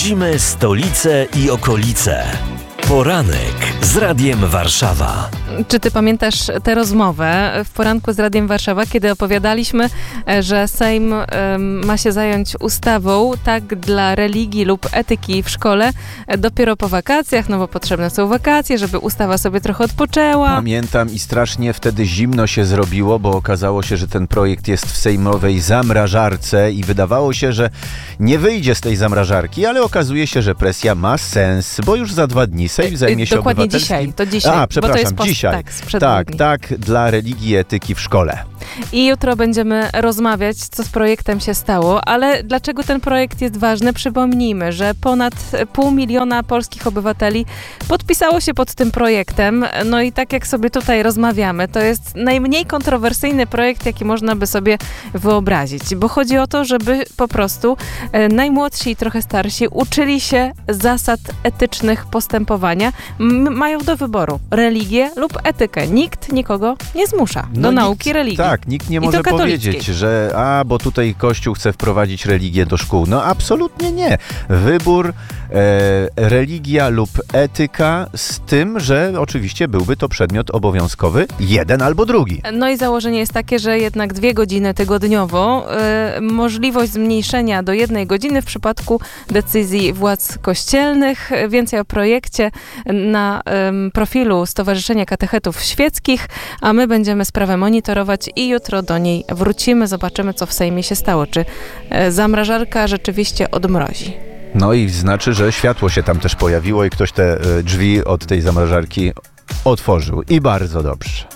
Budzimy stolicę i okolice. Poranek z Radiem Warszawa. Czy ty pamiętasz tę rozmowę w poranku z Radiem Warszawa, kiedy opowiadaliśmy, że Sejm ma się zająć ustawą tak dla religii lub etyki w szkole dopiero po wakacjach, no bo potrzebne są wakacje, żeby ustawa sobie trochę odpoczęła. Pamiętam i strasznie wtedy zimno się zrobiło, bo okazało się, że ten projekt jest w sejmowej zamrażarce i wydawało się, że nie wyjdzie z tej zamrażarki, ale okazuje się, że presja ma sens, bo już za 2 dni Sejm zajmie się dokładnie obywatelskim... dzisiaj. A, przepraszam, bo to jest dzisiaj. Tak, dla religii i etyki w szkole. I jutro będziemy rozmawiać, co z projektem się stało, ale dlaczego ten projekt jest ważny? Przypomnijmy, że ponad 500 000 polskich obywateli podpisało się pod tym projektem. No i tak jak sobie tutaj rozmawiamy, to jest najmniej kontrowersyjny projekt, jaki można by sobie wyobrazić, bo chodzi o to, żeby po prostu najmłodsi i trochę starsi uczyli się zasad etycznych postępowania. Mają do wyboru religię lub etykę. Nikt nikogo nie zmusza do nauki religii. Tak, nikt nie może powiedzieć, że bo tutaj Kościół chce wprowadzić religię do szkół. No absolutnie nie. Wybór religia lub etyka z tym, że oczywiście byłby to przedmiot obowiązkowy, jeden albo drugi. No i założenie jest takie, że jednak 2 godziny tygodniowo, możliwość zmniejszenia do 1 godziny w przypadku decyzji władz kościelnych. Więcej o projekcie na profilu Stowarzyszenia Katechetów Świeckich, a my będziemy sprawę monitorować i jutro do niej wrócimy, zobaczymy, co w Sejmie się stało. Czy zamrażarka rzeczywiście odmrozi? No i znaczy, że światło się tam też pojawiło i ktoś te drzwi od tej zamrażarki otworzył. I bardzo dobrze.